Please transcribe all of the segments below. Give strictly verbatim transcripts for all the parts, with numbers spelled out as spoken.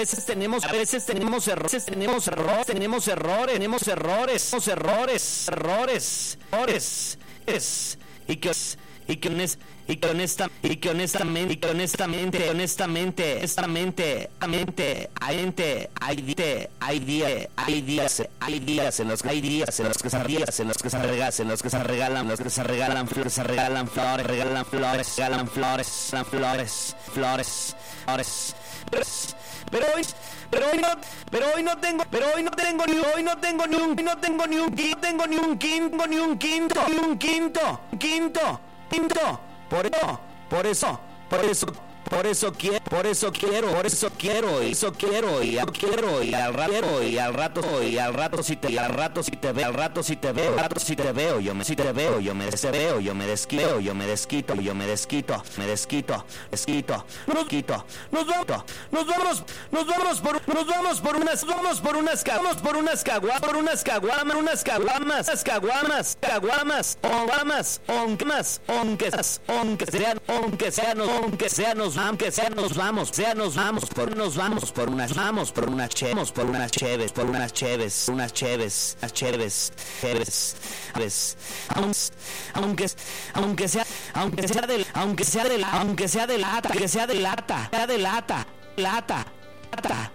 veces tenemos, a veces tenemos errores, tenemos errores, tenemos errores, tenemos errores, tenemos errores, errores, errores, es, y que, y que honest, y que honesta, y que honestamente, y que honestamente, honestamente, honestamente, honestamente, hay días, hay días, hay días, hay días en los que hay días en los que se días en los que se regalan, en los que se regalan, los que se regalan flores, se regalan flores, regalan flores, regalan flores, regalan flores, flores, flores, flores. Pero hoy, pero hoy no, pero hoy no tengo, pero hoy no tengo ni, hoy no tengo ni un, no tengo ni un, no tengo ni un quinto, ni un quinto, ni un quinto, quinto, quinto. Por eso, por eso, por eso, por eso quiero, por eso quiero, por eso quiero, y eso quiero, y al quiero, y al rato, y al rato, y al rato si te, y al rato si te veo, al rato si te veo, al rato si te veo, yo me, si te veo, yo me desveo, yo me desquito, yo me desquito, yo me desquito, me desquito, desquito, nos quito, nos vamos, nos vamos, nos vamos por, nos vamos por unas, vamos por unas, vamos por unas caguamas, por unas caguamas, unas caguamas, unas caguamas, caguamas, caguamas, onquemas, onques, aunque sean, aunque sean, aunque sean, aunque sea nos vamos, sea nos vamos, por nos vamos, por unas vamos, por unas cheves, por unas cheves, por unas cheves, unas cheves, unas cheves, cheves, cheves, aunque, aunque sea, aunque sea de, aunque sea de, aunque sea de lata, que sea de lata, sea de lata, lata, lata,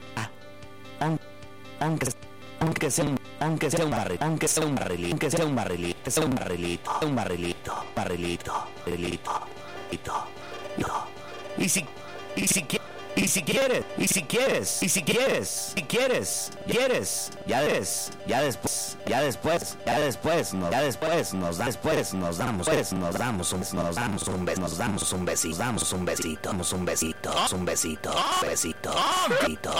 aunque, aunque sea un, aunque sea un barril, aunque sea un barrilito, aunque sea un barrilito, sea un barrilito, un barrilito, barrilito, barrilito, barrilito. Y si, y si, y si quieres, y si quieres, y si quieres, si quieres, quieres, ya des, ya después, ya después, ya después, no, ya después, nos da, después, nos damos, pues, nos damos un, nos damos un beso, nos damos un besito, damos un besito, damos un besito, un besito, un besito, besito.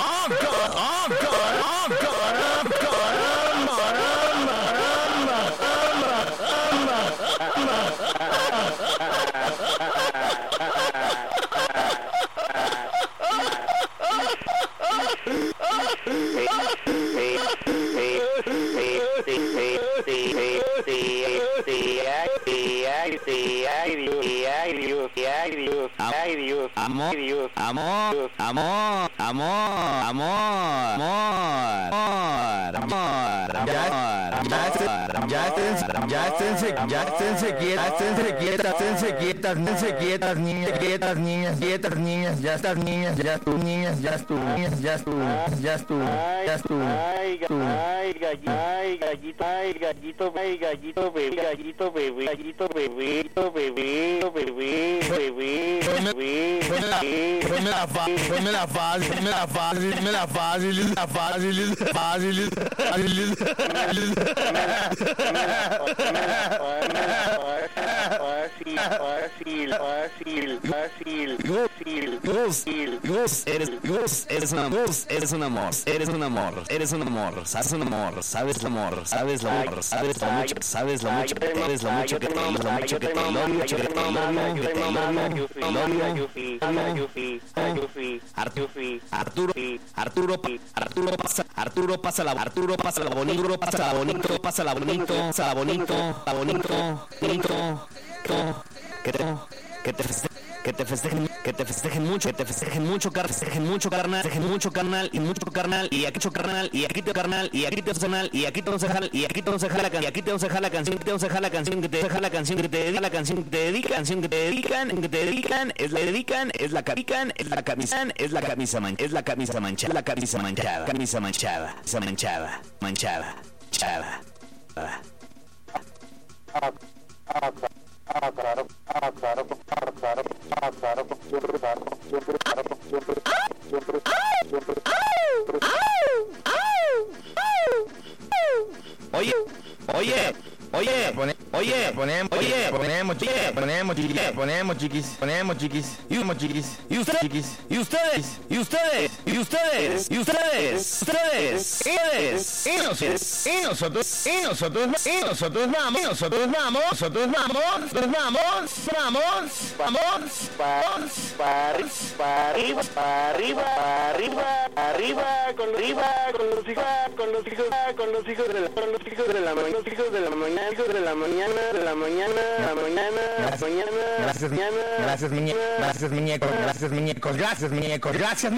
Amor, amor, amor, amor, amor, amor, amor, amor, ya esténse, ya esténse, ya esténse quietas, esténse quietas, esténse quietas, esténse quietas, niñas, quietas, niñas, quietas, niñas, ya estás niñas, ya tú, niñas, ya tú, niñas, ya tú, ya tú, ya tú, ay, gallito, ay, gallito, ay, gallito, ay, gallito, bebé, gallito, bebé, gallito, bebé, bebé, bebé, bebé, bebé. Ponme la fácil, ponme la fácil, ponme la fácil, ponme la fácil, la fácil, fácil, fácil, fácil, fácil, fácil, fácil, Gus, Gus, eres, Gus, eres un amor, eres un amor, eres un amor, eres un amor, sabes un amor, sabes el amor, sabes lo amor, sabes lo mucho, sabes lo mucho que te, sabes lo mucho que te, lo mucho que te, lo mucho que te, lo mucho que te, lo mucho, Arturo, Arturo, Arturo pasa, Arturo pasa la, Arturo pasa la bonito, pasa la bonito, pasa la bonito, pasa la bonito, la bonito, bonito, que te, que te festejen, que te festejen, que te festejen mucho, que te festejen mucho, car, festejen mucho carnal, festejen mucho carnal y mucho carnal y aquí mucho carnal y aquí te carnal y aquí te carnal y aquí te jala y aquí te jala y aquí te jala la canción, te jala la canción que te deja la canción que te dedica la canción que te dedica, canción que te dedican, que te dedican, es la dedican, es la capican, es la camisa, es la camisa manchada, es la camisa manchada, la camisa manchada, camisa manchada, camisa manchada, manchada, manchada. Ah, claro, ah, claro, ah, claro, ah, claro, siempre, claro, siempre, claro, siempre, siempre, siempre, Oye, oye, oye, oye, ponemos, oye, ponemos, chiquis, ponemos, chiquis, ponemos, chiquis, ponemos, chiquis, ponemos, chiquis, y ustedes, chiquis, y ustedes, y ustedes, y ustedes, y ustedes, ustedes, ustedes, y nosotros, y nosotros, y nosotros, y nosotros vamos, y nosotros vamos, nosotros vamos, nosotros vamos, vamos, vamos, vamos, para arriba, para arriba, para arriba, arriba, con arriba, con los hijos, con los hijos, con los hijos de la, con los hijos de la mañana, los hijos de la mañana, hijos de la mañana, de la mañana, la mañana, la mañana, gracias, gracias, muñecos, gracias, muñecos, gracias, muñecos, gracias, muñecos, gracias.